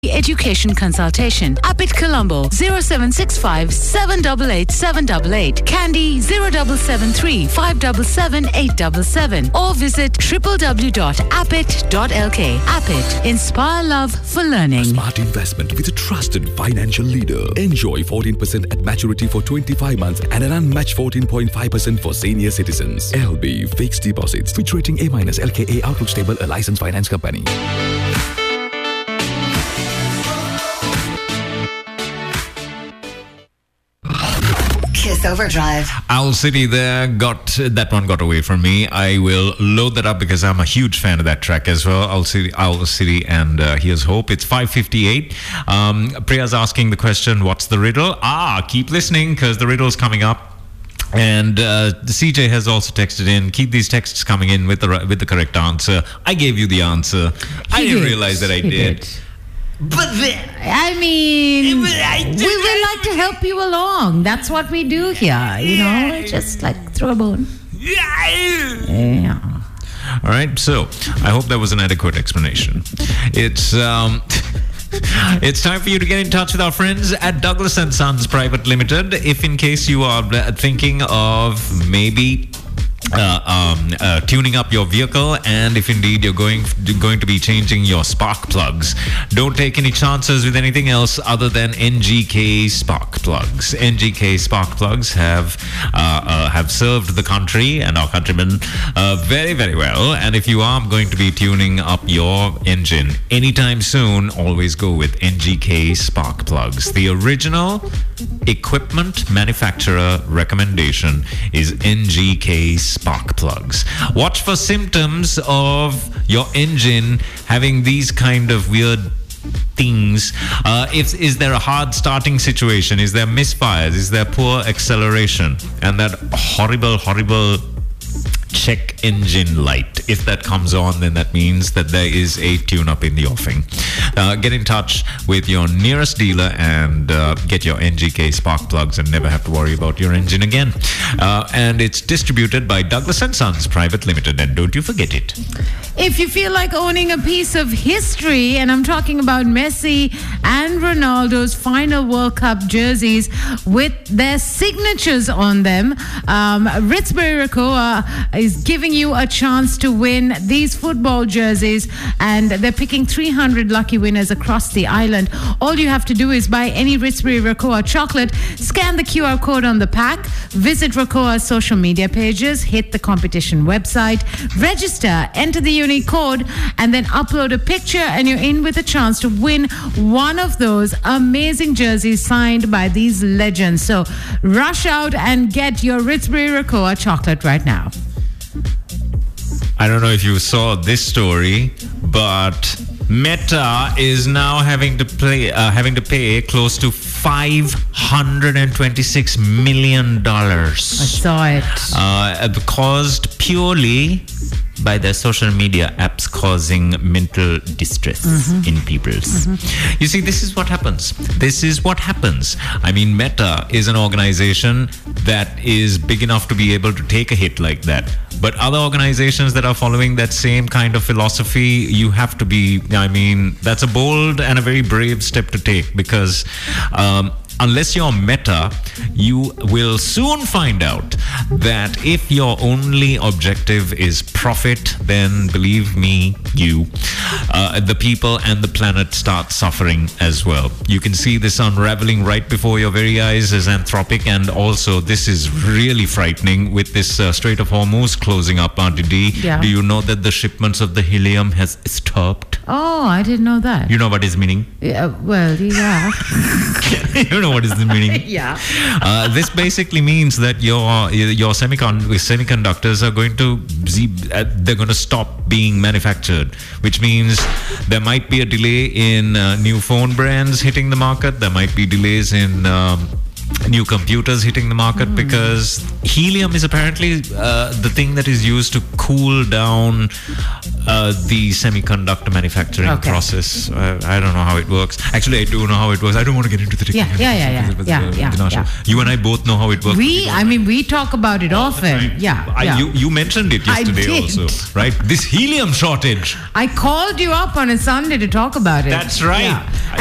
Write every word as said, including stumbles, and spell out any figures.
Education consultation. Apit Colombo zero seven six five seven eight eight seven eight eight. Candy zero seven seven three five seven seven eight seven seven. Or visit w w w dot appit dot l k. Appit. Inspire love for learning. A smart investment with a trusted financial leader. Enjoy fourteen percent at maturity for twenty-five months and an unmatched fourteen point five percent for senior citizens. L B Fixed Deposits. Fitch rating A minus L K A Outlook Stable, a licensed finance company. Kiss Overdrive. Owl City there got that one got away from me. I will load that up because I'm a huge fan of that track as well. Owl City, Owl City, and uh, here's hope. It's five fifty-eight. Um, Priya's asking the question, "What's the riddle?" Ah, keep listening because the riddle's coming up. And uh, C J has also texted in. Keep these texts coming in with the with the correct answer. I gave you the answer. He I didn't did. realize that I He did. did. But the, I mean, But I we did- would like to help you along. That's what we do here, you know, just like throw a bone. Yeah. All right, so I hope that was an adequate explanation. It's um, it's time for you to get in touch with our friends at Douglas and Sons Private Limited. If in case you are thinking of maybe Uh, um, uh, tuning up your vehicle, and if indeed you're going going to be changing your spark plugs, don't take any chances with anything else other than N G K spark plugs. N G K spark plugs have uh, uh, have served the country and our countrymen uh, very very well. And if you are going to be tuning up your engine anytime soon, always go with N G K spark plugs. The original equipment manufacturer recommendation is N G K spark plugs. Watch for symptoms of your engine having these kind of weird things. Uh, if, is there a hard starting situation? Is there misfires? Is there poor acceleration? And that horrible, horrible check engine light. If that comes on, then that means that there is a tune-up in the offing. Uh, get in touch with your nearest dealer and uh, get your N G K spark plugs and never have to worry about your engine again. Uh, and it's distributed by Douglas and Sons Private Limited, and don't you forget it. If you feel like owning a piece of history, and I'm talking about Messi and Ronaldo's final World Cup jerseys with their signatures on them, um, Ritzbury Rakoa is giving you a chance to win these football jerseys, and they're picking three hundred lucky winners across the island. All you have to do is buy any Ritzbury Rakoa chocolate, scan the Q R code on the pack, visit Rakoa's social media pages, hit the competition website, register, enter the unique code, and then upload a picture, and you're in with a chance to win one of those amazing jerseys signed by these legends. So rush out and get your Ritzbury Rakoa chocolate right now. I don't know if you saw this story, but Meta is now having to play, uh, having to pay close to five hundred twenty-six million dollars. I saw it. Uh, caused purely by their social media apps causing mental distress mm-hmm. in people's. Mm-hmm. You see, this is what happens. This is what happens. I mean, Meta is an organization that is big enough to be able to take a hit like that. But other organizations that are following that same kind of philosophy, you have to be, I mean, that's a bold and a very brave step to take, because um, unless you're Meta, you will soon find out that if your only objective is profit, then believe me, you, uh, the people and the planet start suffering as well. You can see this unraveling right before your very eyes as Anthropic, and also this is really frightening with this uh, Strait of Hormuz closing up, Auntie D. Yeah. Do you know that the shipments of the helium has stopped? Oh, I didn't know that. You know what is meaning? Yeah, well, yeah. You know what is the meaning? Yeah. Uh, this basically means that your your semicon- semiconductors are going to uh, they're going to stop being manufactured, which means there might be a delay in uh, new phone brands hitting the market. There might be delays in um, new computers hitting the market mm. because helium is apparently uh, the thing that is used to cool down uh, the semiconductor manufacturing okay. process. Uh, I don't know how it works. Actually, I do know how it works. I don't want to get into the yeah, yeah, yeah, yeah, yeah, yeah, yeah, yeah. You and I both know how it works. We, I mean, we talk about it often. Yeah, I, yeah. You, you mentioned it yesterday I did. also, right? This helium shortage. I called you up on a Sunday to talk about it. That's right. Yeah.